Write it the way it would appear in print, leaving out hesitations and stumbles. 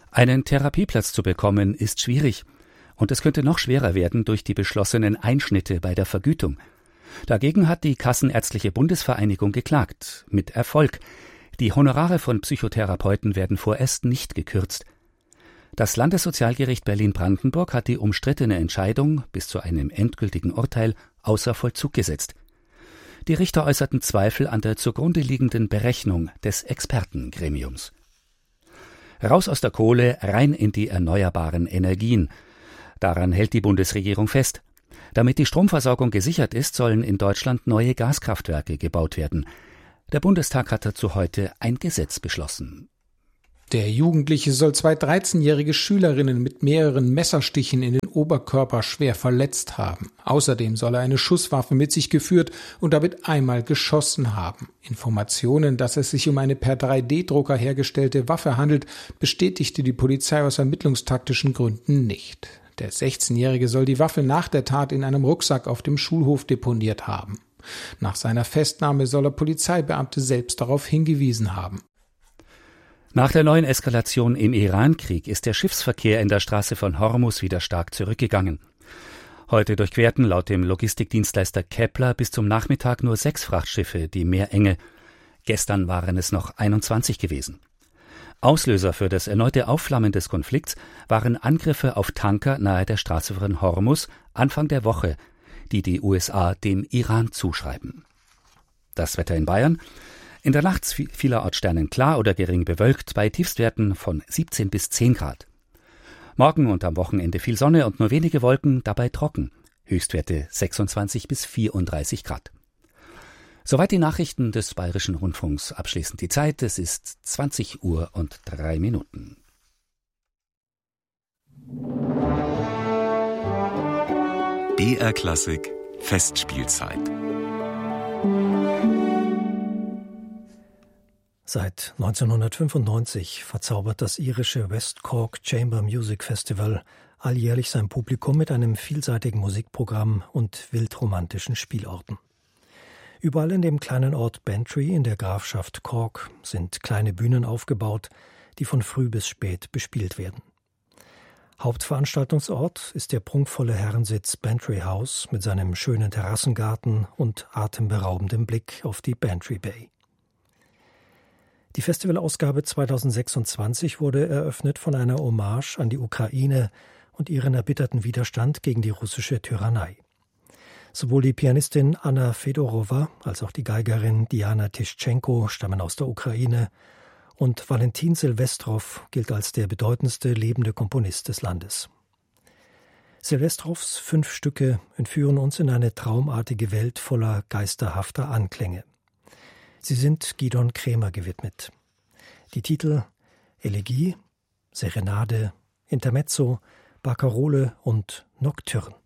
Einen Therapieplatz zu bekommen, ist schwierig. Und es könnte noch schwerer werden durch die beschlossenen Einschnitte bei der Vergütung. Dagegen hat die Kassenärztliche Bundesvereinigung geklagt. Mit Erfolg. Die Honorare von Psychotherapeuten werden vorerst nicht gekürzt. Das Landessozialgericht Berlin-Brandenburg hat die umstrittene Entscheidung bis zu einem endgültigen Urteil außer Vollzug gesetzt. Die Richter äußerten Zweifel an der zugrunde liegenden Berechnung des Expertengremiums. Raus aus der Kohle, rein in die erneuerbaren Energien. Daran hält die Bundesregierung fest. Damit die Stromversorgung gesichert ist, sollen in Deutschland neue Gaskraftwerke gebaut werden. Der Bundestag hat dazu heute ein Gesetz beschlossen. Der Jugendliche soll 2 13-jährige Schülerinnen mit mehreren Messerstichen in den Oberkörper schwer verletzt haben. Außerdem soll er eine Schusswaffe mit sich geführt und damit einmal geschossen haben. Informationen, dass es sich um eine per 3D-Drucker hergestellte Waffe handelt, bestätigte die Polizei aus ermittlungstaktischen Gründen nicht. Der 16-Jährige soll die Waffe nach der Tat in einem Rucksack auf dem Schulhof deponiert haben. Nach seiner Festnahme soll er Polizeibeamte selbst darauf hingewiesen haben. Nach der neuen Eskalation im Iran-Krieg ist der Schiffsverkehr in der Straße von Hormuz wieder stark zurückgegangen. Heute durchquerten laut dem Logistikdienstleister Kepler bis zum Nachmittag nur 6 Frachtschiffe die Meerenge. Gestern waren es noch 21 gewesen. Auslöser für das erneute Aufflammen des Konflikts waren Angriffe auf Tanker nahe der Straße von Hormuz Anfang der Woche, die die USA dem Iran zuschreiben. Das Wetter in Bayern. In der Nacht vielerorts sternenklar oder gering bewölkt bei Tiefstwerten von 17 bis 10 Grad. Morgen und am Wochenende viel Sonne und nur wenige Wolken, dabei trocken. Höchstwerte 26 bis 34 Grad. Soweit die Nachrichten des Bayerischen Rundfunks. Abschließend die Zeit, es ist 20 Uhr und 3 Minuten. BR Klassik Festspielzeit. Seit 1995 verzaubert das irische West Cork Chamber Music Festival alljährlich sein Publikum mit einem vielseitigen Musikprogramm und wildromantischen Spielorten. Überall in dem kleinen Ort Bantry in der Grafschaft Cork sind kleine Bühnen aufgebaut, die von früh bis spät bespielt werden. Hauptveranstaltungsort ist der prunkvolle Herrensitz Bantry House mit seinem schönen Terrassengarten und atemberaubendem Blick auf die Bantry Bay. Die Festivalausgabe 2026 wurde eröffnet von einer Hommage an die Ukraine und ihren erbitterten Widerstand gegen die russische Tyrannei. Sowohl die Pianistin Anna Fedorowa als auch die Geigerin Diana Tischchenko stammen aus der Ukraine und Valentin Silvestrow gilt als der bedeutendste lebende Komponist des Landes. Silvestrows 5 Stücke entführen uns in eine traumartige Welt voller geisterhafter Anklänge. Sie sind Gidon Kremer gewidmet. Die Titel Elegie, Serenade, Intermezzo, Barcarole und Nocturne.